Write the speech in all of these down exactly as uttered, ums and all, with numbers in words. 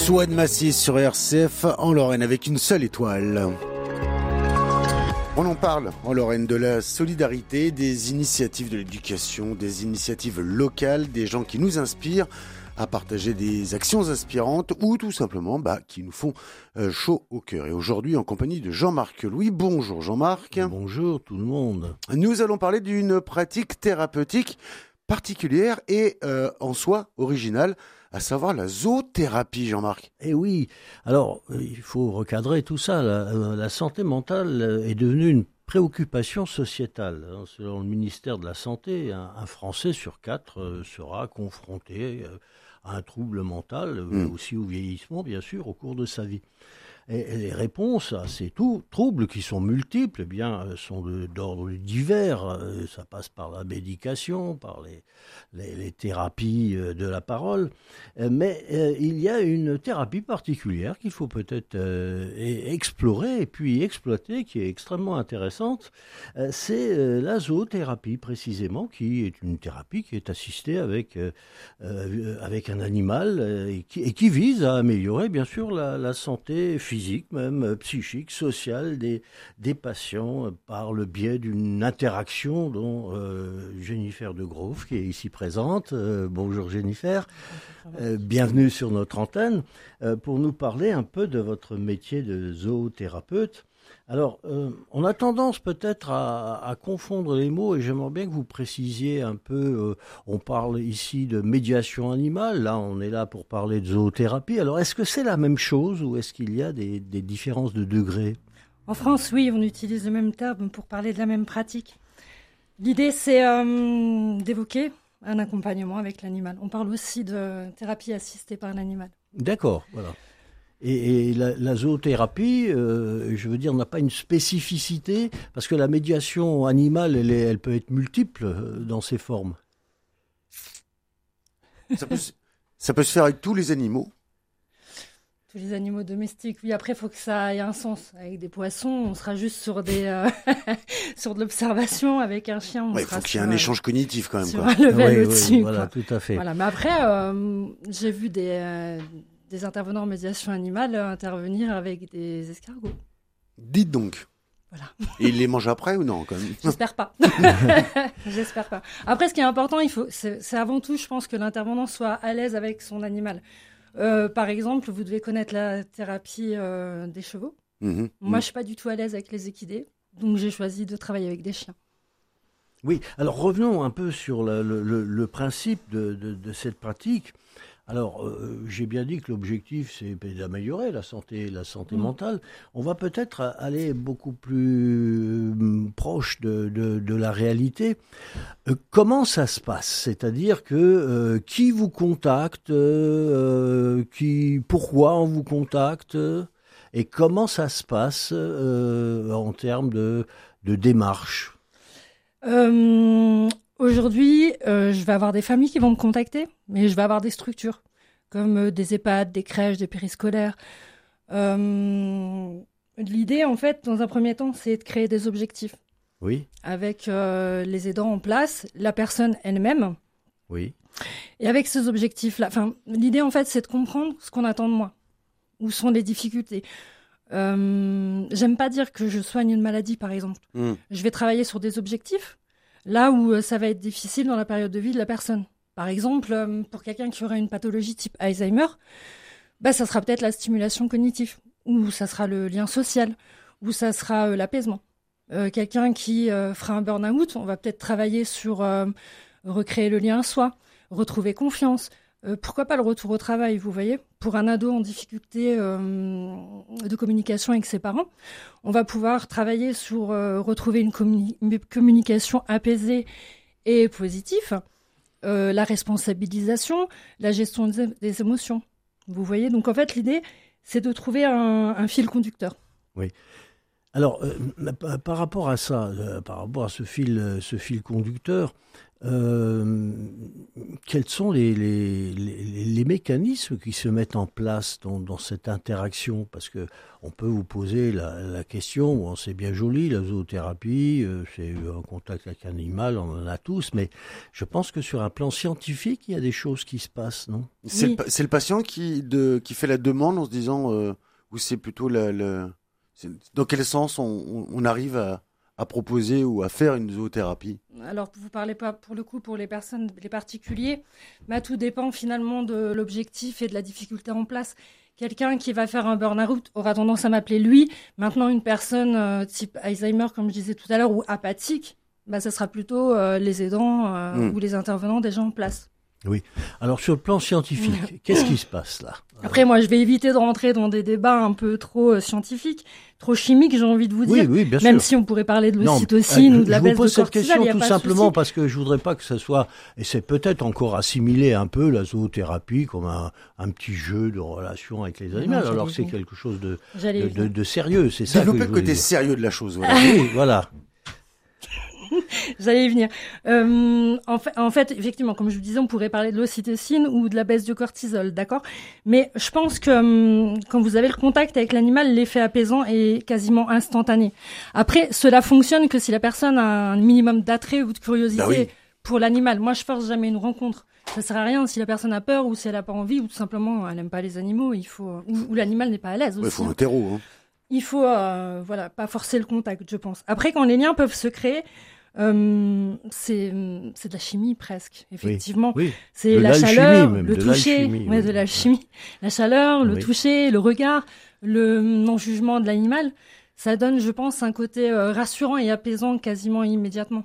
Swan Massis sur R C F en Lorraine avec une seule étoile. On en parle en Lorraine de la solidarité, des initiatives de l'éducation, des initiatives locales, des gens qui nous inspirent à partager des actions inspirantes ou tout simplement bah, qui nous font euh, chaud au cœur. Et aujourd'hui, en compagnie de Jean-Marc Louis. Bonjour Jean-Marc. Bonjour tout le monde. Nous allons parler d'une pratique thérapeutique particulière et euh, en soi originale, à savoir la zoothérapie, Jean-Marc. Eh oui, alors il faut recadrer tout ça. La, la santé mentale est devenue une préoccupation sociétale. Selon le ministère de la Santé, un, un Français sur quatre euh, sera confronté euh, à un trouble mental, euh, mmh. aussi au vieillissement, bien sûr, au cours de sa vie. Et, et les réponses à ces tout, troubles, qui sont multiples, eh bien, sont de, d'ordre divers. Ça passe par la médication, par les, les, les thérapies de la parole. Mais euh, il y a une thérapie particulière qu'il faut peut-être euh, explorer et puis exploiter, qui est extrêmement intéressante. Euh, c'est euh, la zoothérapie, précisément, qui est une thérapie qui est assistée avec, euh, euh, avec un animal euh, et, qui, et qui vise à améliorer, bien sûr, la, la santé physique. physique, même psychique, sociale des, des patients par le biais d'une interaction dont euh, Jennifer de Grove, qui est ici présente. Euh, bonjour Jennifer, euh, bienvenue sur notre antenne euh, pour nous parler un peu de votre métier de zoothérapeute. Alors, euh, on a tendance peut-être à, à confondre les mots et j'aimerais bien que vous précisiez un peu, euh, on parle ici de médiation animale, là on est là pour parler de zoothérapie. Alors, est-ce que c'est la même chose ou est-ce qu'il y a des, des différences de degrés ? En France, oui, on utilise le même terme pour parler de la même pratique. L'idée, c'est euh, d'évoquer un accompagnement avec l'animal. On parle aussi de thérapie assistée par l'animal. D'accord, voilà. Et, et la, la zoothérapie, euh, je veux dire, n'a pas une spécificité, parce que la médiation animale, elle, est, elle peut être multiple dans ses formes. Ça peut, ça peut se faire avec tous les animaux. Tous les animaux domestiques, oui. Après, il faut que ça ait un sens. Avec des poissons, on sera juste sur, des, euh, sur de l'observation. Avec un chien, on ouais, sera faut qu'il y ait sur, un échange cognitif quand même. Sur Quoi. un level oui, au-dessus. Oui, voilà, quoi. tout à fait. Voilà. Mais après, euh, j'ai vu des... Euh, des intervenants en médiation animale euh, intervenir avec des escargots. Dites donc. Voilà. Et ils les mangent après ou non quand même ? J'espère pas. J'espère pas. Après, ce qui est important, il faut, c'est, c'est avant tout, je pense, que l'intervenant soit à l'aise avec son animal. Euh, par exemple, vous devez connaître la thérapie euh, des chevaux. Mmh, Moi, mmh. je suis pas du tout à l'aise avec les équidés, donc j'ai choisi de travailler avec des chiens. Oui, alors revenons un peu sur le, le, le principe de, de, de cette pratique. Alors, euh, j'ai bien dit que l'objectif, c'est d'améliorer la santé, la santé mmh. mentale. On va peut-être aller beaucoup plus euh, proche de, de, de la réalité. Euh, comment ça se passe ? C'est-à-dire que euh, qui vous contacte, euh, qui, pourquoi on vous contacte, euh, et comment ça se passe euh, en termes de, de démarche ? euh... Aujourd'hui, euh, je vais avoir des familles qui vont me contacter, mais je vais avoir des structures, comme euh, des EHPAD, des crèches, des périscolaires. Euh, l'idée, en fait, dans un premier temps, c'est de créer des objectifs. Oui. Avec euh, les aidants en place, la personne elle-même. Oui. Et avec ces objectifs-là, enfin, l'idée, en fait, c'est de comprendre ce qu'on attend de moi. Où sont les difficultés ? Euh, j'aime pas dire que je soigne une maladie, par exemple. Mmh. Je vais travailler sur des objectifs. Là où euh, ça va être difficile dans la période de vie de la personne. Par exemple, euh, pour quelqu'un qui aurait une pathologie type Alzheimer, bah, ça sera peut-être la stimulation cognitive, ou ça sera le lien social, ou ça sera euh, l'apaisement. Euh, quelqu'un qui euh, fera un burn-out, on va peut-être travailler sur euh, recréer le lien à soi, retrouver confiance. Euh, pourquoi pas le retour au travail, vous voyez ? Pour un ado en difficulté euh, de communication avec ses parents, on va pouvoir travailler sur euh, retrouver une, communi- une communication apaisée et positive, euh, la responsabilisation, la gestion des, des émotions. Vous voyez ? Donc en fait, l'idée, c'est de trouver un, un fil conducteur. Oui. Alors, euh, par rapport à ça, euh, par rapport à ce fil, ce fil conducteur, euh, quels sont les, les, les, les mécanismes qui se mettent en place dans, dans cette interaction? Parce que on peut vous poser la, la question, bon, c'est bien joli, la zoothérapie, euh, c'est un contact avec un animal, on en a tous, mais je pense que sur un plan scientifique, il y a des choses qui se passent, non? C'est, oui. le, c'est le patient qui, de, qui fait la demande en se disant, euh, ou c'est plutôt la, la, c'est, dans quel sens on, on arrive à, à proposer ou à faire une zoothérapie? Alors, vous parlez pas pour le coup pour les personnes, les particuliers, mais tout dépend finalement de l'objectif et de la difficulté en place. Quelqu'un qui va faire un burn-out aura tendance à m'appeler lui. Maintenant, une personne euh, type Alzheimer, comme je disais tout à l'heure, ou apathique, bah, ça sera plutôt euh, les aidants euh, mmh. ou les intervenants déjà en place. Oui. Alors, sur le plan scientifique, qu'est-ce qui se passe là? Après, moi, je vais éviter de rentrer dans des débats un peu trop euh, scientifiques, trop chimiques, j'ai envie de vous dire. Oui, oui, bien Même sûr. si on pourrait parler de l'ocytocine non, ou de la baisse de cortisol, je vous pose cette question tout simplement de parce que je voudrais pas que ça soit, et c'est peut-être encore assimilé un peu la zoothérapie comme un, un petit jeu de relation avec les animaux, alors que c'est quelque chose de, de, de, de sérieux. C'est ça. Développer que le côté sérieux de la chose. Voilà. Oui, voilà. J'allais y venir. Euh, en, fait, en fait, effectivement, comme je vous disais, on pourrait parler de l'ocytocine ou de la baisse du cortisol, d'accord? Mais je pense que hum, quand vous avez le contact avec l'animal, l'effet apaisant est quasiment instantané. Après, cela fonctionne que si la personne a un minimum d'attrait ou de curiosité bah oui. pour l'animal. Moi, je force jamais une rencontre. Ça sert à rien si la personne a peur ou si elle a pas envie ou tout simplement elle n'aime pas les animaux. Il faut ou, ou l'animal n'est pas à l'aise aussi. Il faut un terreau. Hein. Il faut, euh, voilà, pas forcer le contact, je pense. Après, quand les liens peuvent se créer. Euh, c'est, c'est de la chimie presque, effectivement. Oui, oui. C'est de la chaleur, même, le de toucher, ouais, oui. de l'alchimie. La chaleur, le oui. toucher, le regard, le non-jugement de l'animal, ça donne, je pense, un côté euh, rassurant et apaisant quasiment immédiatement.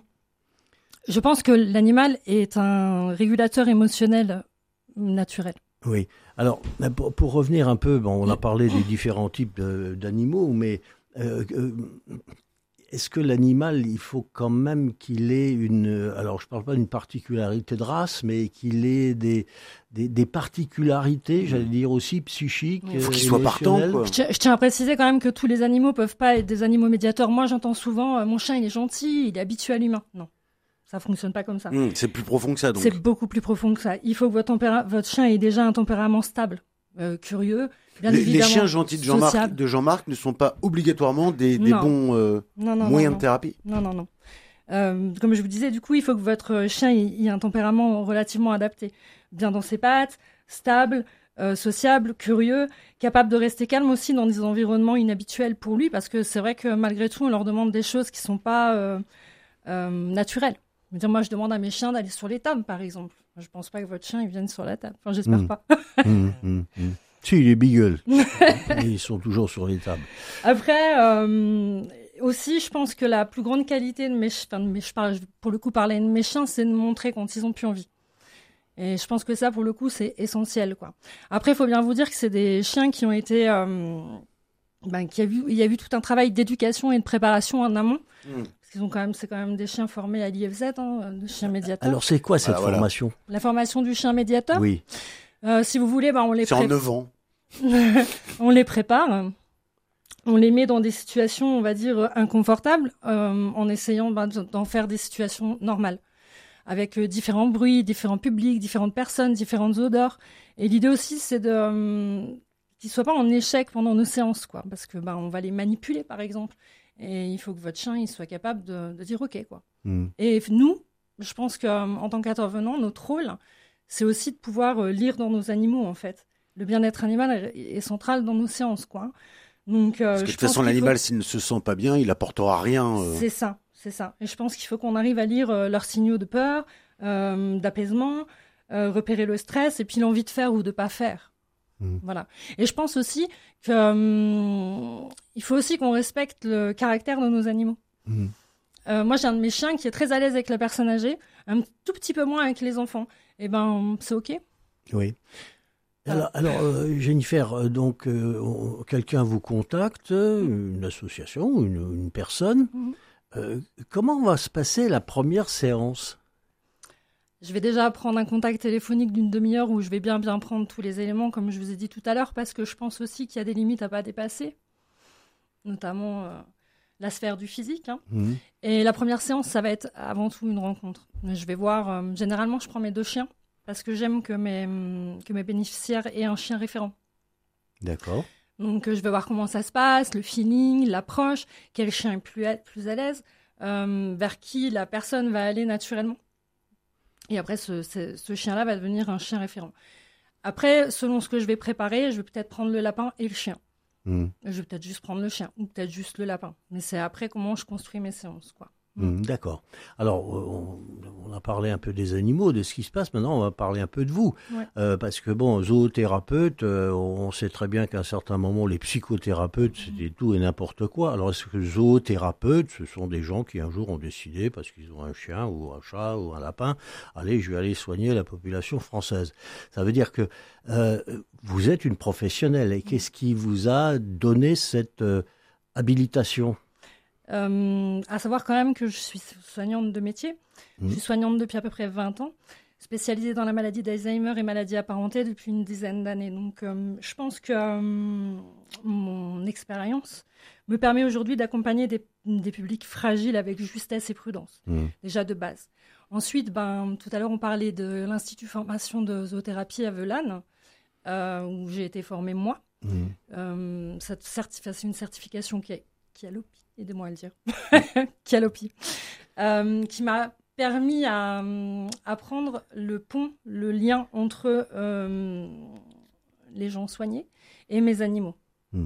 Je pense que l'animal est un régulateur émotionnel naturel. Oui. Alors, pour, pour revenir un peu, bon, on a parlé des différents types de, d'animaux, mais euh, euh, est-ce que l'animal, il faut quand même qu'il ait une... Alors, je ne parle pas d'une particularité de race, mais qu'il ait des, des, des particularités, j'allais dire aussi psychiques, il faut qu'il soit partant, quoi. Je tiens, je tiens à préciser quand même que tous les animaux ne peuvent pas être des animaux médiateurs. Moi, j'entends souvent, euh, mon chien, il est gentil, il est habitué à l'humain. Non, ça ne fonctionne pas comme ça. Mmh, c'est plus profond que ça, donc. C'est beaucoup plus profond que ça. Il faut que votre, tempéra- votre chien ait déjà un tempérament stable, euh, curieux. Bien les, évidemment, les chiens gentils de Jean-Marc, de Jean-Marc ne sont pas obligatoirement des, des bons euh, non, non, moyens non, de thérapie. Non, non, non. Euh, comme je vous disais, du coup, il faut que votre chien ait un tempérament relativement adapté. Bien dans ses pattes, stable, euh, sociable, curieux, capable de rester calme aussi dans des environnements inhabituels pour lui, parce que c'est vrai que malgré tout, on leur demande des choses qui ne sont pas euh, euh, naturelles. Je veux dire, moi, je demande à mes chiens d'aller sur les tables, par exemple. Je ne pense pas que votre chien il vienne sur la table. Enfin, j'espère mmh. pas. mmh, mmh, mmh. Si, les beagles, ils sont toujours sur les tables. Après, euh, aussi, je pense que la plus grande qualité de mes chiens, enfin, je parle, pour le coup, parler de mes chiens, c'est de montrer quand ils ont plus envie. Et je pense que ça, pour le coup, c'est essentiel, quoi. Après, il faut bien vous dire que c'est des chiens qui ont été, euh, ben, qu'il y a eu, il y a eu tout un travail d'éducation et de préparation en amont. Mmh. Parce qu'ils ont quand même, c'est quand même des chiens formés à l'I F Z, hein, de chiens médiateurs. Alors, c'est quoi cette voilà, formation voilà. La formation du chien médiateur. Oui. Euh, si vous voulez, ben, on les c'est pré... en neuf ans. On les prépare, on les met dans des situations, on va dire, inconfortables, euh, en essayant ben, d'en faire des situations normales, avec euh, différents bruits, différents publics, différentes personnes, différentes odeurs. Et l'idée aussi, c'est de euh, qu'ils soient pas en échec pendant nos séances, quoi, parce que ben, on va les manipuler, par exemple, et il faut que votre chien il soit capable de, de dire OK, quoi. Mmh. Et nous, je pense qu'en tant qu'intervenant, notre rôle, c'est aussi de pouvoir euh, lire dans nos animaux, en fait. Le bien-être animal est central dans nos séances, quoi. Donc, euh, Parce que de toute façon, l'animal, faut... s'il ne se sent pas bien, il n'apportera rien. Euh... C'est ça, c'est ça. Et je pense qu'il faut qu'on arrive à lire euh, leurs signaux de peur, euh, d'apaisement, euh, repérer le stress et puis l'envie de faire ou de pas faire. Mmh. Voilà. Et je pense aussi qu'il hum, faut aussi qu'on respecte le caractère de nos animaux. Mmh. Euh, moi, j'ai un de mes chiens qui est très à l'aise avec la personne âgée, un tout petit peu moins avec les enfants. Et ben, c'est OK. Oui. Alors, alors euh, Jennifer, donc euh, quelqu'un vous contacte, une association, une, une personne. Mm-hmm. Euh, comment va se passer la première séance ? Je vais déjà prendre un contact téléphonique d'une demi-heure où je vais bien bien prendre tous les éléments, comme je vous ai dit tout à l'heure, parce que je pense aussi qu'il y a des limites à pas dépasser, notamment euh, la sphère du physique. Hein. Mmh. Et la première séance, ça va être avant tout une rencontre. Je vais voir, euh, généralement, je prends mes deux chiens parce que j'aime que mes, que mes bénéficiaires aient un chien référent. D'accord. Donc, euh, je vais voir comment ça se passe, le feeling, l'approche, quel chien est plus à, plus à l'aise, euh, vers qui la personne va aller naturellement. Et après, ce, ce, ce chien-là va devenir un chien référent. Après, selon ce que je vais préparer, je vais peut-être prendre le lapin et le chien. Mmh. Je vais peut-être juste prendre le chien ou peut-être juste le lapin. Mais c'est après comment je construis mes séances, quoi. Mmh, d'accord. Alors, on, on a parlé un peu des animaux, de ce qui se passe. Maintenant, on va parler un peu de vous. Ouais. Euh, parce que, bon, zoothérapeute, euh, on sait très bien qu'à un certain moment, les psychothérapeutes, c'était mmh. tout et n'importe quoi. Alors, est-ce que zoothérapeutes, ce sont des gens qui, un jour, ont décidé, parce qu'ils ont un chien ou un chat ou un lapin, allez, je vais aller soigner la population française. Ça veut dire que euh, vous êtes une professionnelle. Et qu'est-ce qui vous a donné cette euh, habilitation ? Euh, à savoir quand même que je suis soignante de métier. Mmh. Je suis soignante depuis à peu près vingt ans, spécialisée dans la maladie d'Alzheimer et maladies apparentées depuis une dizaine d'années. Donc, euh, je pense que euh, mon expérience me permet aujourd'hui d'accompagner des, des publics fragiles avec justesse et prudence, mmh. déjà de base. Ensuite, ben, tout à l'heure, on parlait de l'Institut Formation de Zoothérapie à Veulanne, euh, où j'ai été formée moi. Mmh. Euh, cette certif- c'est une certification qui est qui a l'O P I, aidez-moi à le dire, qui a l'O P I, euh, qui m'a permis à, à prendre le pont, le lien entre euh, les gens soignés et mes animaux. Mmh.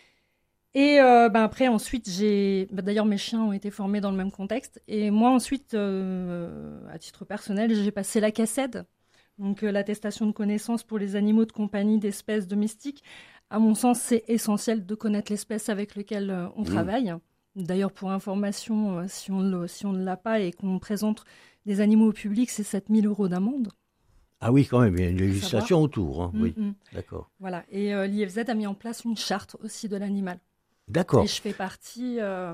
Et euh, ben après, ensuite, j'ai... Ben d'ailleurs, mes chiens ont été formés dans le même contexte. Et moi, ensuite, euh, à titre personnel, j'ai passé l'A C A C E D, donc euh, l'attestation de connaissance pour les animaux de compagnie d'espèces domestiques. À mon sens, c'est essentiel de connaître l'espèce avec laquelle euh, on mmh. travaille. D'ailleurs, pour information, euh, si on le, si on ne l'a pas et qu'on présente des animaux au public, c'est sept mille euros d'amende. Ah oui, quand même, il y a une législation autour. Hein. Mmh, oui, mmh. D'accord. Voilà, et euh, l'I F Z a mis en place une charte aussi de l'animal. D'accord. Et je fais partie... Euh,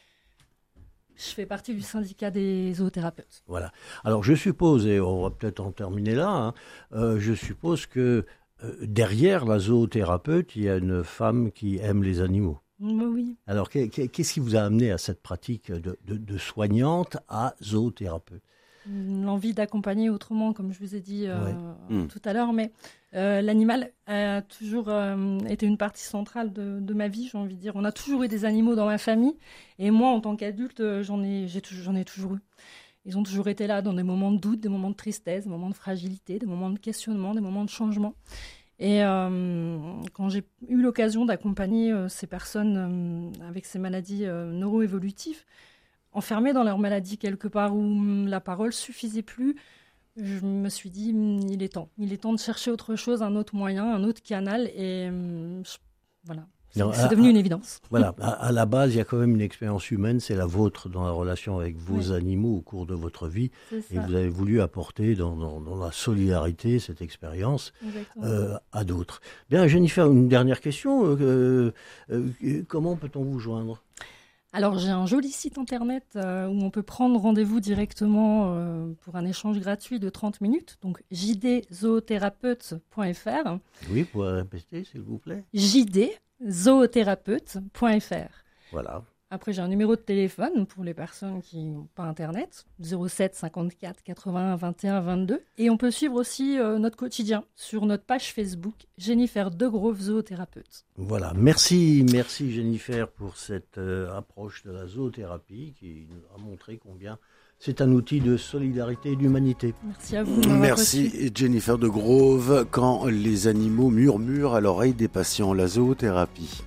Je fais partie du syndicat des zoothérapeutes. Voilà. Alors, je suppose, et on va peut-être en terminer là, hein, euh, je suppose que euh, derrière la zoothérapeute, il y a une femme qui aime les animaux. Oui. Alors, qu'est-ce qui vous a amené à cette pratique de, de, de soignante à zoothérapeute ? L'envie d'accompagner autrement, comme je vous ai dit euh, ouais. mmh. tout à l'heure, mais euh, l'animal a toujours euh, été une partie centrale de, de ma vie, j'ai envie de dire. On a toujours eu des animaux dans ma famille, et moi, en tant qu'adulte, j'en ai, j'ai, j'en ai toujours eu. Ils ont toujours été là dans des moments de doute, des moments de tristesse, des moments de fragilité, des moments de questionnement, des moments de changement. Et euh, quand j'ai eu l'occasion d'accompagner euh, ces personnes euh, avec ces maladies euh, neuroévolutives, enfermées dans leur maladie quelque part où la parole suffisait plus, je me suis dit, il est temps. Il est temps de chercher autre chose, un autre moyen, un autre canal. Et je, voilà, c'est, non, c'est à, devenu une évidence. Voilà, à, à la base, il y a quand même une expérience humaine, c'est la vôtre dans la relation avec vos oui. animaux au cours de votre vie. Et vous avez voulu apporter dans, dans, dans la solidarité cette expérience euh, à d'autres. Bien, Jennifer, une dernière question. Euh, euh, comment peut-on vous joindre ? Alors, j'ai un joli site internet euh, où on peut prendre rendez-vous directement euh, pour un échange gratuit de trente minutes. Donc, j d zoothérapeute point f r. Oui, vous pouvez répéter, s'il vous plaît. j d zoothérapeute point f r. Voilà. Après, j'ai un numéro de téléphone pour les personnes qui n'ont pas Internet, zéro sept cinquante-quatre quatre-vingt-un vingt et un vingt-deux. Et on peut suivre aussi euh, notre quotidien sur notre page Facebook, Jennifer Degrove, zoothérapeute. Voilà, merci, merci Jennifer pour cette euh, approche de la zoothérapie qui nous a montré combien c'est un outil de solidarité et d'humanité. Merci à vous. Merci reçu. Jennifer Degrove. Quand les animaux murmurent à l'oreille des patients, la zoothérapie.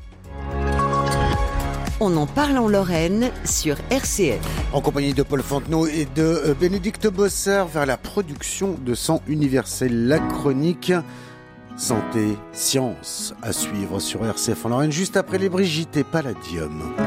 On en parle en Lorraine sur R C F. En compagnie de Paul Fontenot et de Bénédicte Bossard vers la production de Sang Universel, la chronique Santé, Science à suivre sur R C F en Lorraine juste après les Brigitte et Palladium.